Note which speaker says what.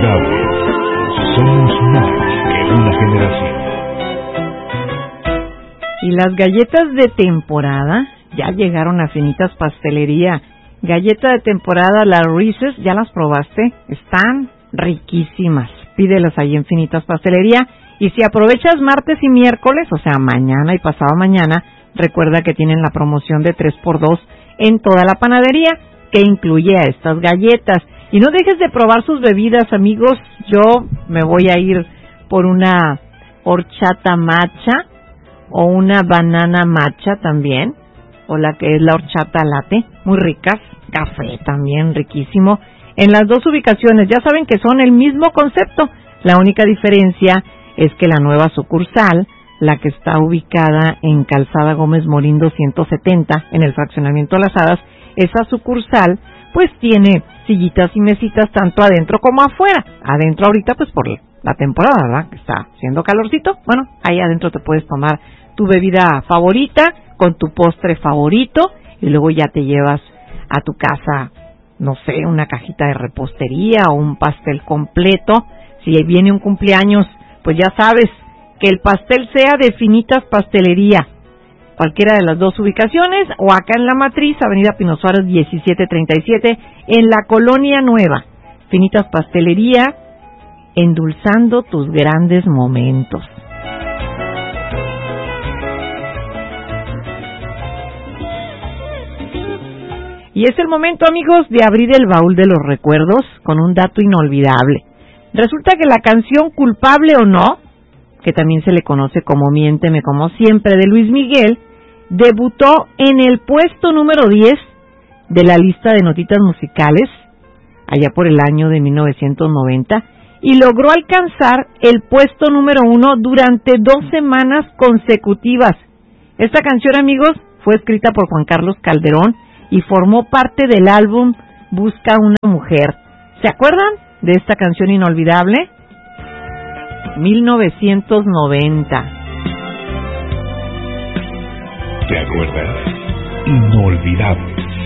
Speaker 1: Inolvidables. Somos más que una generación.
Speaker 2: Y las galletas de temporada ya llegaron a Finitas Pastelería. Galleta de temporada, las Reese's, ¿ya las probaste? Están riquísimas. Pídelas ahí en Finitas Pastelería. Y si aprovechas martes y miércoles, o sea, mañana y pasado mañana, recuerda que tienen la promoción de 3x2 en toda la panadería, que incluye a estas galletas. Y no dejes de probar sus bebidas, amigos. Yo me voy a ir por una horchata matcha o una banana matcha también, o la que es la horchata latte, muy ricas. Café también riquísimo. En las dos ubicaciones, ya saben que son el mismo concepto. La única diferencia es que la nueva sucursal, la que está ubicada en Calzada Gómez Morín 270, en el fraccionamiento Las Hadas, esa sucursal pues tiene sillitas y mesitas tanto adentro como afuera. Adentro ahorita pues por la temporada, ¿verdad? Que está haciendo calorcito. Bueno, ahí adentro te puedes tomar tu bebida favorita con tu postre favorito y luego ya te llevas a tu casa, no sé, una cajita de repostería o un pastel completo. Si viene un cumpleaños, pues ya sabes, que el pastel sea de Finitas Pastelería, cualquiera de las dos ubicaciones, o acá en La Matriz, Avenida Pino Suárez 1737, en la Colonia Nueva. Finitas Pastelería, endulzando tus grandes momentos. Y es el momento, amigos, de abrir el baúl de los recuerdos con un dato inolvidable. Resulta que la canción Culpable o No, que también se le conoce como Miénteme como siempre, de Luis Miguel, debutó en el puesto número 10 de la lista de notitas musicales, allá por el año de 1990, y logró alcanzar el puesto número 1 durante 2 semanas consecutivas. Esta canción, amigos, fue escrita por Juan Carlos Calderón y formó parte del álbum Busca una mujer. ¿Se acuerdan de esta canción inolvidable? 1990.
Speaker 1: ¿Te acuerdas? Inolvidable.